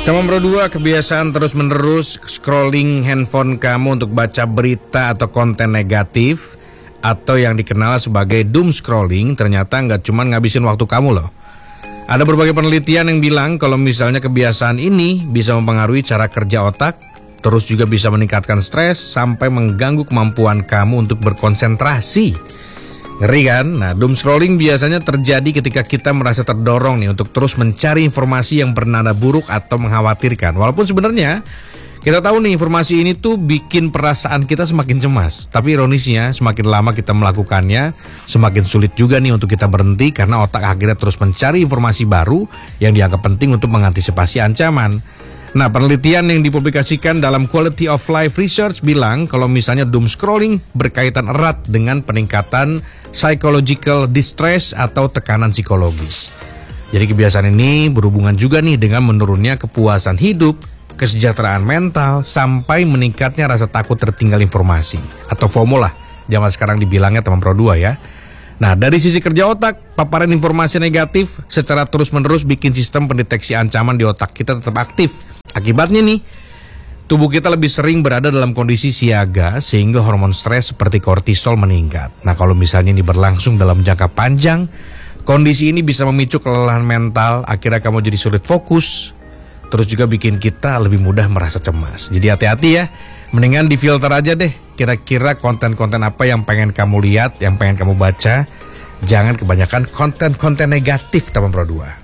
Teman Pro 2, kebiasaan terus-menerus scrolling handphone kamu untuk baca berita atau konten negatif atau yang dikenal sebagai doom scrolling ternyata nggak cuma ngabisin waktu kamu loh. Ada berbagai penelitian yang bilang kalau misalnya kebiasaan ini bisa mempengaruhi cara kerja otak, terus juga bisa meningkatkan stres sampai mengganggu kemampuan kamu untuk berkonsentrasi. Ngeri kan? Nah, doom scrolling biasanya terjadi ketika kita merasa terdorong nih untuk terus mencari informasi yang bernada buruk atau mengkhawatirkan. Walaupun sebenarnya kita tahu nih informasi ini tuh bikin perasaan kita semakin cemas. Tapi ironisnya semakin lama kita melakukannya, semakin sulit juga nih untuk kita berhenti karena otak akhirnya terus mencari informasi baru yang dianggap penting untuk mengantisipasi ancaman. Nah, penelitian yang dipublikasikan dalam Quality of Life Research bilang kalau misalnya doom scrolling berkaitan erat dengan peningkatan psychological distress atau tekanan psikologis. Jadi kebiasaan ini berhubungan juga nih dengan menurunnya kepuasan hidup, kesejahteraan mental, sampai meningkatnya rasa takut tertinggal informasi atau FOMO lah, zaman sekarang dibilangnya teman Pro 2 ya. Nah, dari sisi kerja otak, paparan informasi negatif secara terus-menerus bikin sistem pendeteksi ancaman di otak kita tetap aktif. Akibatnya nih, tubuh kita lebih sering berada dalam kondisi siaga sehingga hormon stres seperti kortisol meningkat. Nah, kalau misalnya ini berlangsung dalam jangka panjang, kondisi ini bisa memicu kelelahan mental, akhirnya kamu jadi sulit fokus, terus juga bikin kita lebih mudah merasa cemas. Jadi hati-hati ya, mendingan difilter aja deh kira-kira konten-konten apa yang pengen kamu lihat, yang pengen kamu baca. Jangan kebanyakan konten-konten negatif teman Pro 2.